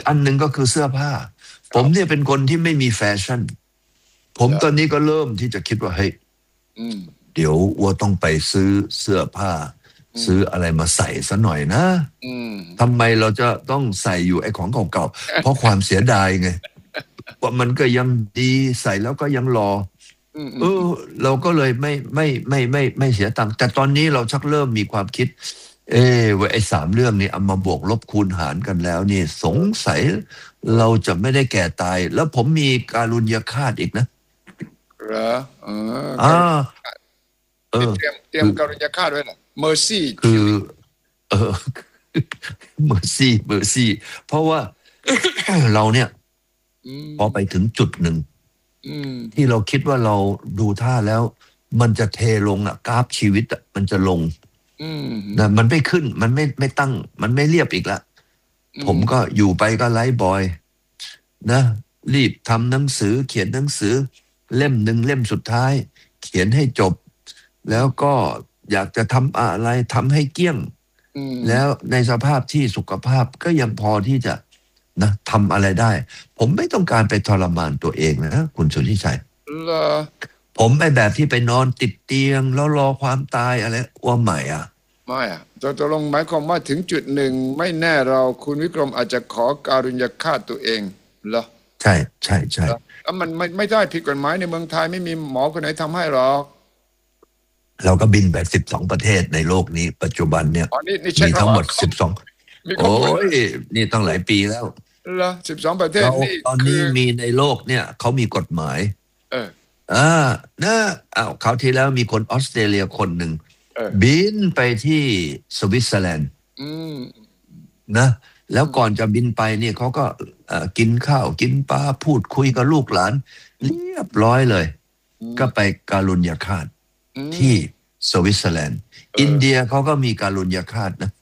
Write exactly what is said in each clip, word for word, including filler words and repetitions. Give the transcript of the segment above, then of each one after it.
อันหนึ่งก็คือเสื้อผ้าผมเนี่ยเป็นคนที่ไม่มีแฟชั่นผมตอนนี้ก็เริ่มที่จะคิดว่าเฮ้ยเดี๋ยวอัวต้องไปซื้อเสื้อผ้าซื้ออะไรมาใส่ซะหน่อยนะทำไมเราจะต้องใส่อยู่ไอ้ของเก่าๆเพราะความเสียดายไงว่ามันก็ยังดีใส่แล้วก็ยังรอเออเราก็เลยไม่ไม่ไม่ไม่ไม่เสียตังค์แต่ตอนนี้เราชักเริ่มมีความคิดเออว่าไอ้สามเรื่องนี้เอามาบวกลบคูณหารกันแล้วนี่สงสัยเราจะไม่ได้แก่ตายแล้วผมมีการุญยฆาตอีกนะเหรอเอออ่าเออเตรียมเตรียมการุญยฆาตไว้น่ะ mercy คือเออ mercy mercy เพราะว่าเราเนี่ยพอไปถึงจุดหนึ่งที่เราคิดว่าเราดูท่าแล้วมันจะเทลงอ่ะกราฟชีวิตอ่ะมันจะลงนะมันไม่ขึ้นมันไม่ไม่ตั้งมันไม่เรียบอีกละผมก็อยู่ไปก็ไลฟ์บอยนะรีบทำหนังสือเขียนหนังสือเล่มหนึ่งเล่มสุดท้ายเขียนให้จบแล้วก็อยากจะทำอะไรทำให้เกี้ยงแล้วในสภาพที่สุขภาพก็ยังพอที่จะนะทำอะไรได้ผมไม่ต้องการไปทรมานตัวเองนะคุณสุทธิชัยผมไอ้แบบที่ไปนอนติดเตียงแล้วรอความตายอะไรว่าใหม่อ่ะไม่อ่ะตกลงหมายความว่าถึงจุดหนึ่งไม่แน่เราคุณวิกรมอาจจะขอการุญยฆาตตัวเองเหรอใช่ใช่ใช่แล้วมันไม่ไม่ได้ผิดกฎหมายในเมืองไทยไม่มีหมอคนไหนทำให้หรอกเราก็บินไปสิบสองประเทศในโลกนี้ปัจจุบันเนี่ยมีทั้งหมดสิบสองโอ้ยนี่ตั้งหลายปีแล้วเหรอสิบสองประเทศนี่ตอนนี้มีในโลกเนี่ยเขามีกฎหมายเอออ่านะอ้าวคราวที่แล้วมีคนออสเตรเลียคนหนึ่งบินไปที่สวิตเซอร์แลนด์นะแล้วก่อนจะบินไปเนี่ยเขาก็กินข้าวกินปลาพูดคุยกับลูกหลานเรียบร้อยเลยก็ไปการุญยฆาตที่สวิตเซอร์แลนด์อินเดียเขาก็มีการุญยฆาตนะ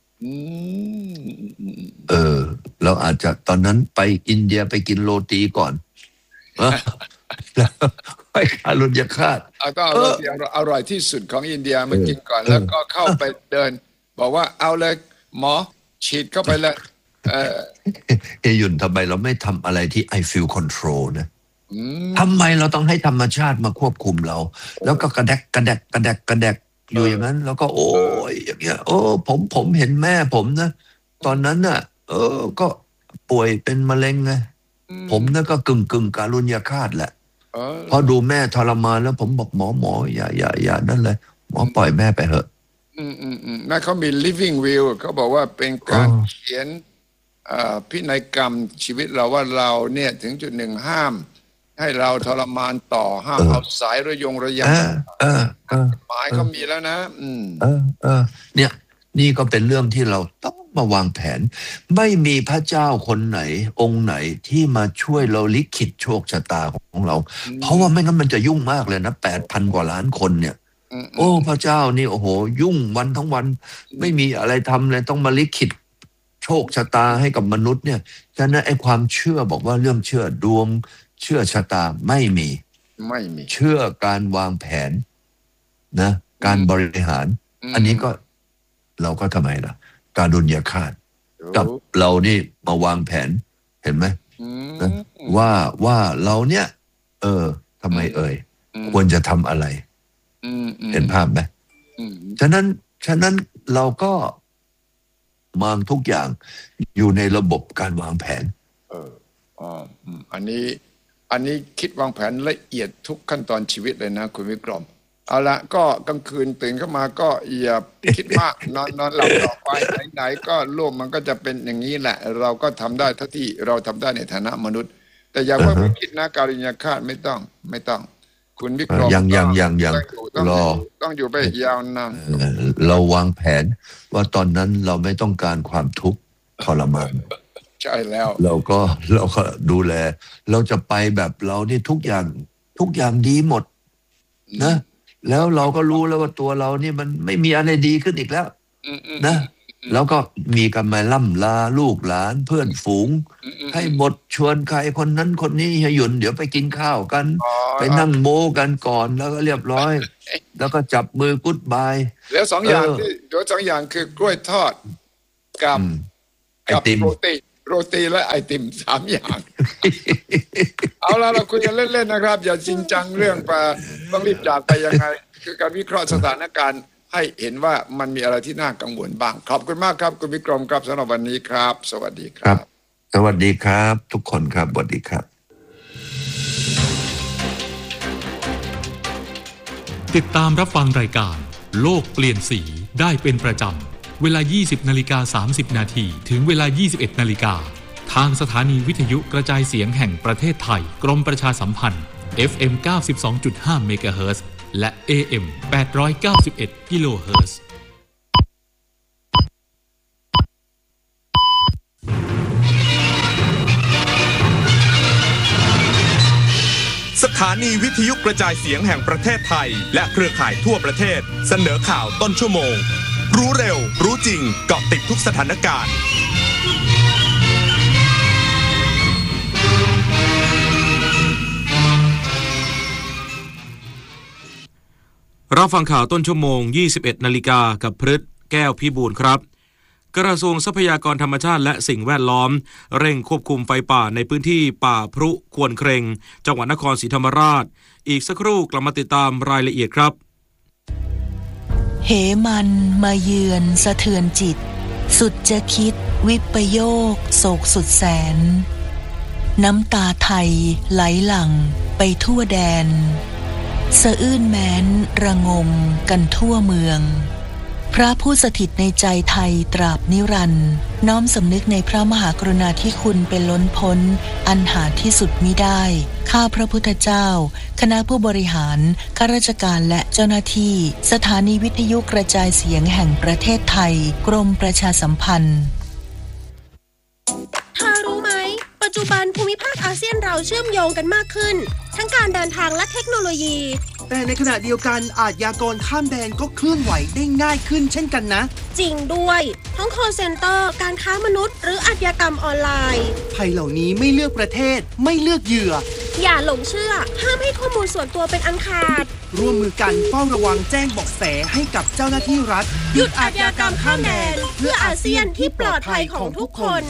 เออเราอาจจะตอนนั้นไปอินเดียไปกินโรตีก่อนแล้วไปการุญยฆาตเอาก็เอาโรตีอร่อยที่สุดของอินเดียมากินก่อนแล้วก็เข้าไปเดินบอกว่าเอาเลยหมอฉีดเข้าไปแล้วเออเอยุนทำไมเราไม่ทำอะไรที่ I feel control นะทำไมเราต้องให้ธรรมชาติมาควบคุมเราแล้วก็กระแดกกระแดกกระแดกกระแดกอยู่อย่างนั้นแล้วก็โอ้ยอย่างเงี้ยโอ้ผมผมเห็นแม่ผมนะตอนนั้นน่ะเออก็ป่วยเป็นมะเร็งไงผมนั่นก็กึ่งกึ่งการุญยฆาตแหละพอดูแม่ทรมานแล้วผมบอกหมอหมออย่าอย่าอย่านั่นเลยหมอปล่อยแม่ไปเถอะอืมอืมอืมนั่นเขามี living will เขาบอกว่าเป็นการเขียนพินัยกรรมชีวิตเราว่าเราเนี่ยถึงจุดหนึ่งห้ามให้เราทรมานต่อห้ามเอาสายระยงระยำหมายเขามีแล้วนะอืมเออเออเนี่ยนี่ก็เป็นเรื่องที่เราต้องมาวางแผนไม่มีพระเจ้าคนไหนองค์ไหนที่มาช่วยเราลิขิตโชคชะตาของเราเพราะว่าไม่งั้นมันจะยุ่งมากเลยนะแปดพันกว่าล้านคนเนี่ยโอ้พระเจ้านี่โอ้โหยุ่งวันทั้งวันไม่มีอะไรทำเลยต้องมาลิขิตโชคชะตาให้กับมนุษย์เนี่ยฉะนั้นไอ้ความเชื่อบอกว่าเรื่องเชื่อดวงเชื่อชะตาไม่มีไม่มีเชื่อการวางแผนนะการบริหารอันนี้ก็เราก็ทำไมล่ะการุญยฆาตกับเรานี่มาวางแผนเห็นไหมนะว่าว่าเราเนี่ยเออทำไมเอ่ยควรจะทำอะไรเห็นภาพไหมฉะนั้นฉะนั้นเราก็มองทุกอย่างอยู่ในระบบการวางแผนเอออ๋ออันนี้อันนี้คิดวางแผนละเอียดทุกขั้นตอนชีวิตเลยนะคุณวิกรมเอาละก็กลางคืนตื่นเข้ามาก็อย่าคิดมากนอนนอนหลับต่อไปไหนๆก็โลกมันก็จะเป็นอย่างนี้แหละเราก็ทำได้เท่าที่เราทำได้ในฐานะมนุษย์แต่อย่าว่าไปคิดนะการุญยฆาตไม่ต้องไม่ต้องคุณวิกรมยังยังยังยังรอต้องอยู่ไปยาวนานเราวางแผนว่าตอนนั้นเราไม่ต้องการความทุกข์ทรมานใช่แล้วเราก็เราก็ดูแลเราจะไปแบบเรานี่ทุกอย่างทุกอย่างดีหมดนะแล้วเราก็รู้แล้วว่าตัวเรานี่มันไม่มีอะไรดีขึ้นอีกแล้วนะแล้วก็มีกันมาล่ำลาลูกหลานเพื่อนฝูงให้หมดชวนใครคนนั้นคนนี้ให้หยุนเดี๋ยวไปกินข้าวกันไปนั่งโม้กันก่อนแล้วก็เรียบร้อยแล้วก็จับมือกุ๊ดบายแล้วสองอย่างที่เดี๋ยวสองอย่างคือกล้วยทอดกับกับโรตีโโรตีและไอติมสามอย่าง เอาละเราคุยกันเล่นๆนะครับอย่าจริงจังเรื่องปลาต้องรีบจากไปยังไงคือการวิเคราะห์สถานการณ์ให้เห็นว่ามันมีอะไรที่น่ากังวลบ้างขอบคุณมากครับคุณวิกรมครับสำหรับวันนี้ครับสวัสดีครับสวัสดีครับทุกคนครับสวัสดีครับติดตามรับฟังรายการโลกเปลี่ยนสีได้เป็นประจำเวลา ยี่สิบนาฬิกาสามสิบนาที ถึงเวลา ยี่สิบเอ็ดนาฬิกาทางสถานีวิทยุกระจายเสียงแห่งประเทศไทยกรมประชาสัมพันธ์ เอฟ เอ็ม เก้าสิบสองจุดห้า เมกะเฮิรตซ์ และ เอ เอ็ม แปดร้อยเก้าสิบเอ็ด กิโลเฮิรตซ์สถานีวิทยุกระจายเสียงแห่งประเทศไทยและเครือข่ายทั่วประเทศเสนอข่าวต้นชั่วโมงรู้เร็วรู้จริงเกาะติดทุกสถานการณ์รับฟังข่าวต้นชั่วโมง ยี่สิบเอ็ดนาฬิกากับพฤษแก้วพิบูลครับกระทรวงทรัพยากรธรรมชาติและสิ่งแวดล้อมเร่งควบคุมไฟป่าในพื้นที่ป่าพรุควนเครงจังหวัดนครศรีธรรมราชอีกสักครู่กลับมาติดตามรายละเอียดครับเหมันมาเยือนสะเทือนจิตสุดจะคิดวิปโยคโศกสุดแสนน้ำตาไทยไหลหลั่งไปทั่วแดนสะอื้นแม้นระงมกันทั่วเมืองพระผู้สถิตในใจไทยตราบนิรันดร์น้อมสำนึกในพระมหากรุณาธิคุณเป็นล้นพ้นอันหาที่สุดมิได้ข้าพระพุทธเจ้าคณะผู้บริหารข้าราชการและเจ้าหน้าที่สถานีวิทยุกระจายเสียงแห่งประเทศไทยกรมประชาสัมพันธ์เธอรู้ไหมปัจจุบันภูมิภาคอาเซียนเราเชื่อมโยงกันมากขึ้นทั้งการเดินทางและเทคโนโลยีแต่ในขณะเดียวกันอาชญากรข้ามแดนก็เคลื่อนไหวได้ง่ายขึ้นเช่นกันนะจริงด้วยทั้ง call center การค้ามนุษย์หรืออาชญากรรมออนไลน์ภัยเหล่านี้ไม่เลือกประเทศไม่เลือกเหยื่ออย่าหลงเชื่อห้ามให้ข้อมูลส่วนตัวเป็นอันขาดร่วมมือกันเฝ้าระวังแจ้งเบาะแสให้กับเจ้าหน้าที่รัฐหยุดอาชญากรรมข้ามแดนเพื่ออาเซียนที่ปลอดภัยของทุกคน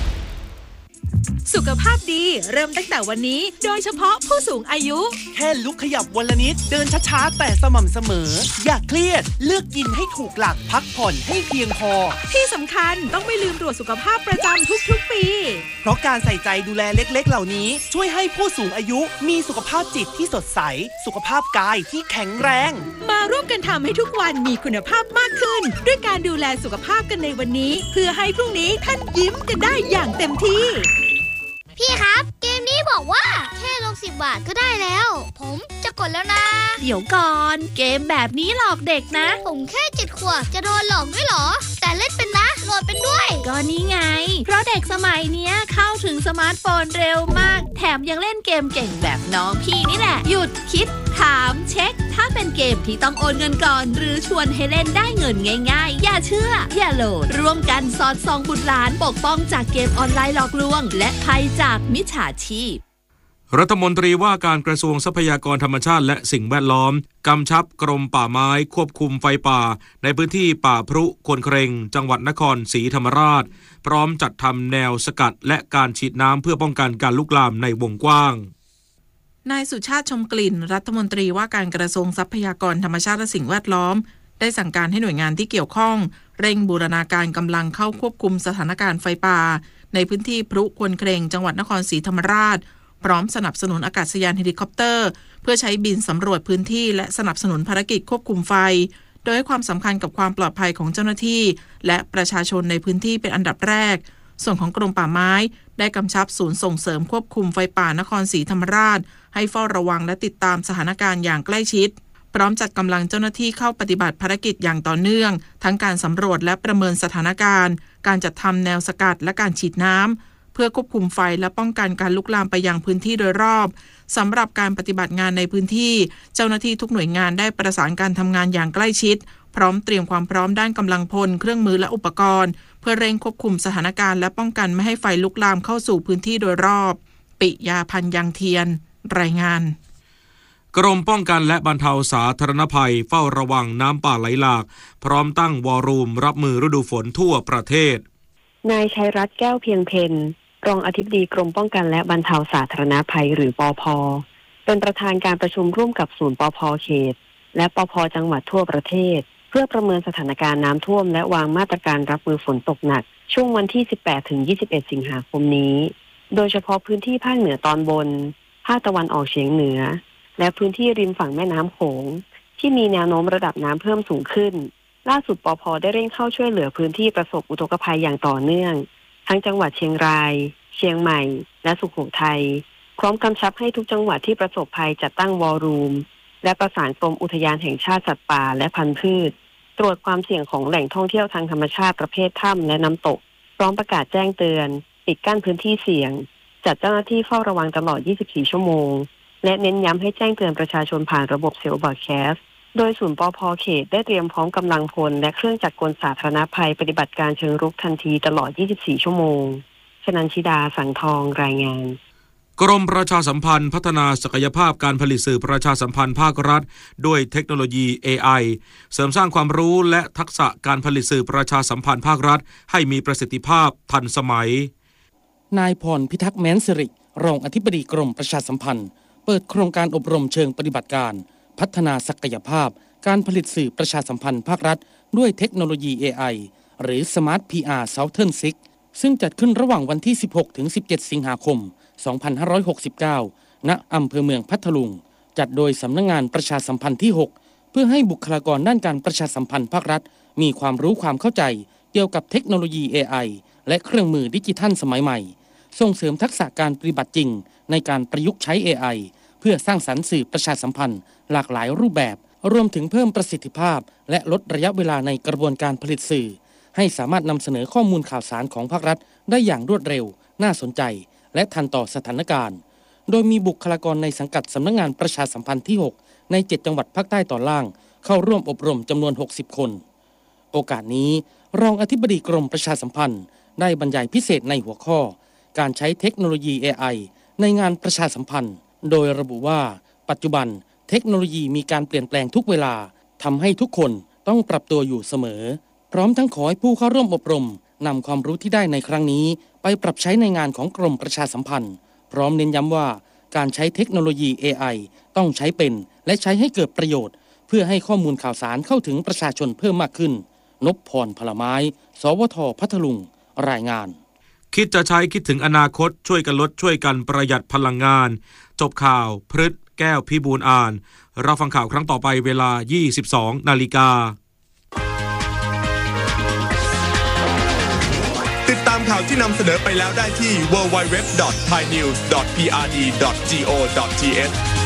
สุขภาพดีเริ่มตั้งแต่วันนี้โดยเฉพาะผู้สูงอายุแค่ลุกขยับวันละนิดเดินช้าๆแต่สม่ำเสมออย่าเครียดเลือกกินให้ถูกหลักพักผ่อนให้เพียงพอที่สำคัญต้องไม่ลืมตรวจสุขภาพประจำทุกๆปีเพราะการใส่ใจดูแลเล็กๆเหล่านี้ช่วยให้ผู้สูงอายุมีสุขภาพจิตที่สดใสสุขภาพกายที่แข็งแรงมาร่วมกันทำให้ทุกวันมีคุณภาพมากขึ้นด้วยการดูแลสุขภาพกันในวันนี้เพื่อให้พรุ่งนี้ท่านยิ้มกันได้อย่างเต็มที่พี่ครับเกมนี้บอกว่าแค่ลงสิบบาทก็ได้แล้วผมจะกดแล้วนะเดี๋ยวก่อนเกมแบบนี้หลอกเด็กนะผมแค่เจ็ดขวบจะโดนหลอกด้วยเหรอแต่เล่นเป็นนะโหลดเป็นด้วยก็นี่ไงเพราะเด็กสมัยเนี้ยเข้าถึงสมาร์ทโฟนเร็วมากแถมยังเล่นเกมเก่งแบบน้องพี่นี่แหละหยุดคิดถามเช็คถ้าเป็นเกมที่ต้องโอนเงินก่อนหรือชวนให้เล่นได้เงินง่ายๆอย่าเชื่ออย่าโหลดร่วมกันสอดส่องบุตรหลานปกป้องจากเกมออนไลน์หลอกลวงและภัยจากมิจฉาชีพรัฐมนตรีว่าการกระทรวงทรัพยากรธรรมชาติและสิ่งแวดล้อมกำชับกรมป่าไม้ควบคุมไฟป่าในพื้นที่ป่าพรุควนเครงจังหวัดนครศรีธรรมราชพร้อมจัดทำแนวสกัดและการฉีดน้ำเพื่อป้องกันการลุกลามในวงกว้างนายสุชาติชมกลิ่นรัฐมนตรีว่าการกระทรวงทรัพยากรธรรมชาติและสิ่งแวดล้อมได้สั่งการให้หน่วยงานที่เกี่ยวข้องเร่งบูรณาการกำลังเข้าควบคุมสถานการณ์ไฟป่าในพื้นที่พรุควนเครงจังหวัดนครศรีธรรมราชพร้อมสนับสนุนอากาศยานเฮลิคอปเตอร์เพื่อใช้บินสำรวจพื้นที่และสนับสนุนภารกิจควบคุมไฟโดยให้ความสำคัญกับความปลอดภัยของเจ้าหน้าที่และประชาชนในพื้นที่เป็นอันดับแรกส่วนของกรมป่าไม้ได้กำชับศูนย์ส่งเสริมควบคุมไฟป่านครศรีธรรมราชให้เฝ้าระวังและติดตามสถานการณ์อย่างใกล้ชิดพร้อมจัดกำลังเจ้าหน้าที่เข้าปฏิบัติภารกิจอย่างต่อเนื่องทั้งการสำรวจและประเมินสถานการณ์การจัดทำแนวสกัดและการฉีดน้ำเพื่อควบคุมไฟและป้องกันการลุกลามไปยังพื้นที่โดยรอบสำหรับการปฏิบัติงานในพื้นที่เจ้าหน้าที่ทุกหน่วยงานได้ประสานการทำงานอย่างใกล้ชิดพร้อมเตรียมความพร้อมด้านกำลังพลเครื่องมือและอุปกรณ์เพื่อเร่งควบคุมสถานการณ์และป้องกันไม่ให้ไฟลุกลามเข้าสู่พื้นที่โดยรอบปิยาพันธ์ยังเทียนรายงานกรมป้องกันและบรรเทาสาธารณภัยเฝ้าระวังน้ำป่าไหลหลากพร้อมตั้งวอลลุ่มรับมือฤดูฝนทั่วประเทศนายชัยรัตน์แก้วเพียงเพ็ญรองอธิบดีกรมป้องกันและบรรเทาสาธารณภัยหรือปภ.เป็นประธานการประชุมร่วมกับศูนย์ปภ.เขตและปภ.จังหวัดทั่วประเทศเพื่อประเมินสถานการณ์น้ำท่วมและวางมาตรการรับมือฝนตกหนักช่วงวันที่ สิบแปดถึงยี่สิบเอ็ด สิงหาคมนี้โดยเฉพาะพื้นที่ภาคเหนือตอนบนภาคตะวันออกเฉียงเหนือและพื้นที่ริมฝั่งแม่น้ำโขงที่มีแนวโน้มระดับน้ำเพิ่มสูงขึ้นล่าสุดปภ.ได้เร่งเข้าช่วยเหลือพื้นที่ประสบอุทกภัยอย่างต่อเนื่องทั้งจังหวัดเชียงรายเชียงใหม่และสุโขทัยพร้อมกำชับให้ทุกจังหวัดที่ประสบภัยจัดตั้งวอลลุ่มและประสานกรมอุทยานแห่งชาติสัตว์ป่าและพันธุ์พืชตรวจความเสี่ยงของแหล่งท่องเที่ยวทางธรรมชาติประเภทถ้ำและน้ำตกพร้อมประกาศแจ้งเตือนปิดกั้นพื้นที่เสี่ยงจัดเจ้าหน้าที่เฝ้าระวังตลอดยี่สิบสี่ชั่วโมงและเน้นย้ำให้แจ้งเตือนประชาชนผ่านระบบเซลล์บอร์ดแคสต์โดยศูนย์ปภ.เขตได้เตรียมพร้อมกำลังพลและเครื่องจักรกลสาธารณภัยปฏิบัติการเชิงรุกทันทีตลอดยี่สิบสี่ชั่วโมงชนันชิดาสังทองรายงานกรมประชาสัมพันธ์พัฒนาศักยภาพการผลิตสื่อประชาสัมพันธ์ภาครัฐด้วยเทคโนโลยี เอ ไอ เสริมสร้างความรู้และทักษะการผลิตสื่อประชาสัมพันธ์ภาครัฐให้มีประสิทธิภาพทันสมัยนายพรพิทักษ์แม้นสิริรองอธิบดีกรมประชาสัมพันธ์เปิดโครงการอบรมเชิงปฏิบัติการพัฒนาศักยภาพการผลิตสื่อประชาสัมพันธ์ภาครัฐด้วยเทคโนโลยี เอ ไอ หรือ Smart พี อาร์ Southern ซิกซึ่งจัดขึ้นระหว่างวันที่ สิบหกถึงสิบเจ็ด สิงหาคม สองพันห้าร้อยหกสิบเก้า ณ อำเภอเมืองพัทลุงจัดโดยสำนักงานประชาสัมพันธ์ที่ หกเพื่อให้บุคลากรด้านการประชาสัมพันธ์ภาครัฐมีความรู้ความเข้าใจเกี่ยวกับเทคโนโลยี เอ ไอ และเครื่องมือดิจิทัลสมัยใหม่ส่งเสริมทักษะการปฏิบัติจริงในการประยุกต์ใช้ เอ ไอ เพื่อสร้างสรรค์สื่อประชาสัมพันธ์หลากหลายรูปแบบรวมถึงเพิ่มประสิทธิภาพและลดระยะเวลาในกระบวนการผลิตสื่อให้สามารถนำเสนอข้อมูลข่าวสารของภาครัฐได้อย่างรวดเร็วน่าสนใจและทันต่อสถานการณ์โดยมีบุคลากรในสังกัดสำนักงานประชาสัมพันธ์ที่ หกในเจ็ดจังหวัดภาคใต้ตอนล่างเข้าร่วมอบรมจำนวนหกสิบคนโอกาสนี้รองอธิบดีกรมประชาสัมพันธ์ได้บรรยายพิเศษในหัวข้อการใช้เทคโนโลยี เอ ไอ ในงานประชาสัมพันธ์โดยระบุว่าปัจจุบันเทคโนโลยีมีการเปลี่ยนแปลงทุกเวลาทำให้ทุกคนต้องปรับตัวอยู่เสมอพร้อมทั้งขอให้ผู้เข้าร่วมอบรมนำความรู้ที่ได้ในครั้งนี้ไปปรับใช้ในงานของกรมประชาสัมพันธ์พร้อมเน้นย้ำว่าการใช้เทคโนโลยี เอ ไอ ต้องใช้เป็นและใช้ให้เกิดประโยชน์เพื่อให้ข้อมูลข่าวสารเข้าถึงประชาชนเพิ่มมากขึ้นนพพรพลไม้สวทพัทลุงรายงานคิดจะใช้คิดถึงอนาคตช่วยกันลดช่วยกันประหยัดพลังงานจบข่าวพฤษแก้วพิบูลอ่านเราฟังข่าวครั้งต่อไปเวลา ยี่สิบสอง นาฬิกาติดตามข่าวที่นำเสนอไปแล้วได้ที่ ดับเบิลยู ดับเบิลยู ดับเบิลยู ดอท ไทยนิวส์ ดอท พี อาร์ ดี ดอท จี โอ ดอท ที เอช